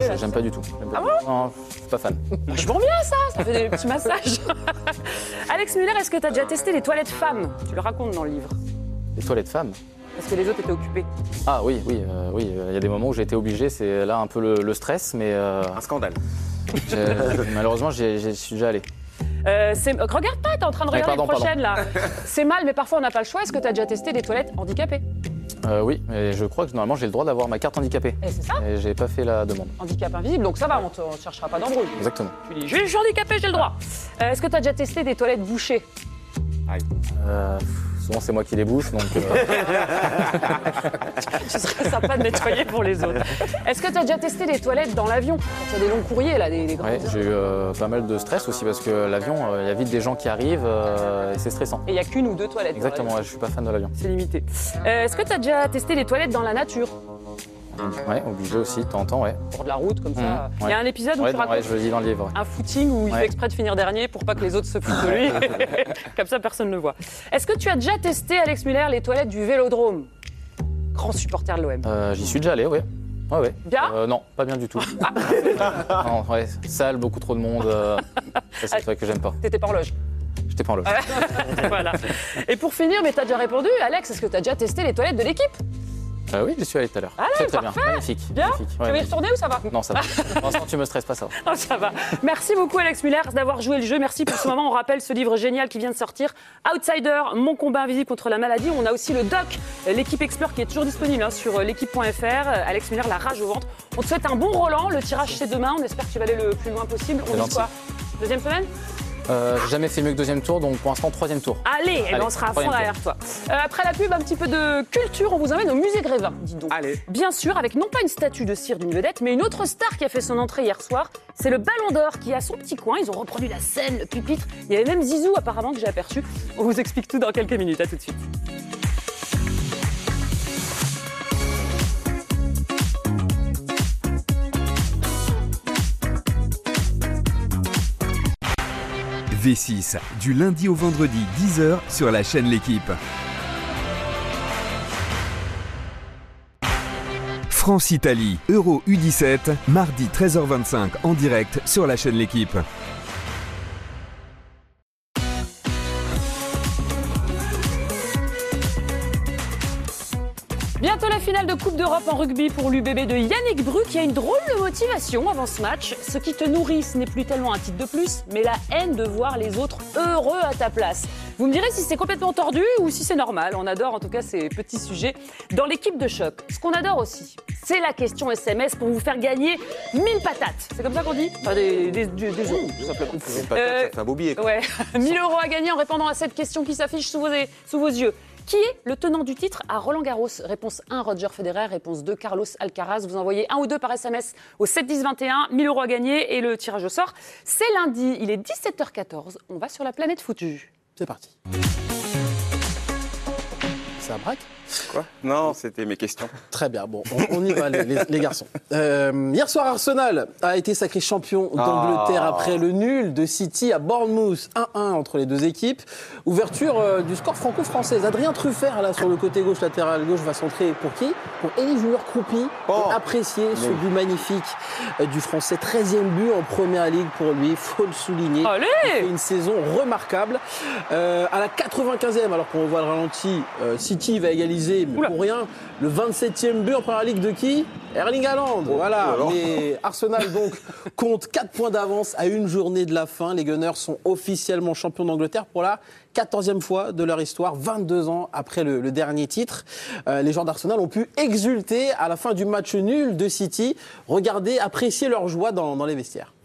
fait là. J'aime pas du tout. Ah bon? Non, je suis pas fan. Vachement bien ça fait des petits massages. Alex Muller, est-ce que tu as déjà testé les toilettes femmes? Tu le racontes dans le livre. Les toilettes femmes? Parce que les autres étaient occupés. Ah oui, il y a des moments où j'ai été obligé, c'est là un peu le stress, mais Un scandale. malheureusement, j'y suis déjà allé. Regarde pas, t'es en train de regarder Pardon, les prochaines là. C'est mal, mais parfois on n'a pas le choix. Est-ce que tu as déjà testé des toilettes handicapées? Oui, mais je crois que normalement j'ai le droit d'avoir ma carte handicapée. Et c'est ça? Et j'ai pas fait la demande. Handicap invisible, donc ça va, on ne cherchera pas d'embrouille. Exactement. Tu dis, je suis handicapé, j'ai le droit. Est-ce que tu as déjà testé des toilettes bouchées? Souvent c'est moi qui les bouche, donc... Ce serait sympa de nettoyer pour les autres. Est-ce que tu as déjà testé des toilettes dans l'avion? Quand il y a des longs courriers, là, des grands... Ouais, j'ai eu pas mal de stress aussi parce que l'avion, il y a vite des gens qui arrivent et c'est stressant. Et il n'y a qu'une ou deux toilettes. Exactement, ouais, je suis pas fan de l'avion. C'est limité. Est-ce que tu as déjà testé des toilettes dans la nature? Ouais, obligé aussi, de temps en temps, ouais. Pour de la route, comme ça. Il ouais. y a un épisode où Ouais, tu racontes je le dis dans le livre. un footing où il fait exprès de finir dernier pour pas que les autres se foutent de lui. Comme ça, personne ne le voit. Est-ce que tu as déjà testé, Alex Muller, les toilettes du Vélodrome? Grand supporter de l'OM. J'y suis déjà allé, oui. Ouais. Bien? Non, pas bien du tout. Non, ouais, sale, beaucoup trop de monde. C'est vrai que j'aime pas. T'étais pas en loge. J'étais pas en loge. Voilà. Et pour finir, mais t'as déjà répondu, Alex, est-ce que t'as déjà testé les toilettes de l'équipe? Oui, j'y suis allé tout à l'heure. Allez, très parfait. bien, magnifique. Bien? Magnifique. Tu veux y retourner ou ça va? Non, ça va. Pour l'instant, tu me stresses pas, ça va. Oh, ça va. Merci beaucoup, Alex Muller, d'avoir joué le jeu. Merci pour ce moment. On rappelle ce livre génial qui vient de sortir, Outsider, mon combat invisible contre la maladie. On a aussi le doc, l'équipe Explore, qui est toujours disponible sur l'équipe.fr. Alex Muller, la rage au ventre. On te souhaite un bon Roland. Le tirage, c'est demain. On espère que tu vas aller le plus loin possible. On dit quoi? Deuxième semaine? J'ai jamais fait mieux que deuxième tour, donc pour l'instant, troisième tour. Allez, on sera à fond derrière toi. Après la pub, un petit peu de culture. On vous emmène au musée Grévin, dis donc. Allez. Bien sûr, avec non pas une statue de cire d'une vedette, mais une autre star qui a fait son entrée hier soir. C'est le Ballon d'Or qui a son petit coin. Ils ont reproduit la scène, le pupitre. Il y avait même Zizou apparemment que j'ai aperçu. On vous explique tout dans quelques minutes. À tout de suite. V6, du lundi au vendredi, 10h sur la chaîne L'Équipe. France-Italie, Euro U17, mardi 13h25 en direct sur la chaîne L'Équipe. Bientôt la finale de Coupe d'Europe en rugby pour l'UBB de Yannick Bru qui a une drôle de motivation avant ce match. Ce qui te nourrit, ce n'est plus tellement un titre de plus, mais la haine de voir les autres heureux à ta place. Vous me direz si c'est complètement tordu ou si c'est normal. On adore en tout cas ces petits sujets dans l'équipe de choc. Ce qu'on adore aussi, c'est la question SMS pour vous faire gagner 1000 patates. C'est comme ça qu'on dit? Enfin, des œufs, tout simplement. Une patate, ça fait un beau billet, quoi. Ouais, 1000 € à gagner en répondant à cette question qui s'affiche sous vos yeux. Qui est le tenant du titre à Roland-Garros? Réponse 1, Roger Federer. Réponse 2, Carlos Alcaraz. Vous envoyez un ou deux par SMS au 7 10 21. 1000 € à gagner et le tirage au sort, c'est lundi. Il est 17h14. On va sur la planète foutue. C'est parti. C'est un braque? Quoi? Non, c'était mes questions. Très bien, bon, on y va les garçons. Hier soir, Arsenal a été sacré champion d'Angleterre après le nul de City à Bournemouth, 1-1 entre les deux équipes. Ouverture du score franco-français. Adrien Truffert, là, sur le côté gauche, latéral gauche, va centrer pour qui? Pour Elie Junior-Croupi. Apprécier ce but magnifique du Français. 13e but en Première Ligue pour lui, faut le souligner. Allez! Il fait une saison remarquable. À la 95e, alors qu'on voit le ralenti, City va égaliser, mais pour rien, le 27e but en Première Ligue de qui? Erling Haaland. Voilà. Mais Arsenal donc compte 4 points d'avance à une journée de la fin. Les Gunners sont officiellement champions d'Angleterre pour la 14e fois de leur histoire, 22 ans après le dernier titre. Les joueurs d'Arsenal ont pu exulter à la fin du match nul de City. Regardez, apprécier leur joie dans les vestiaires.